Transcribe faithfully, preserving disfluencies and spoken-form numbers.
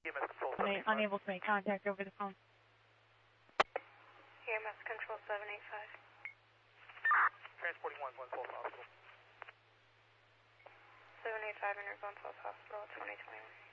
E M S Control Una- unable to make contact over the phone. E M S Control seven eight five. Transporting one, one Pulse Hospital. seven eight five, enter Glen Falls Hospital, twenty twenty-one.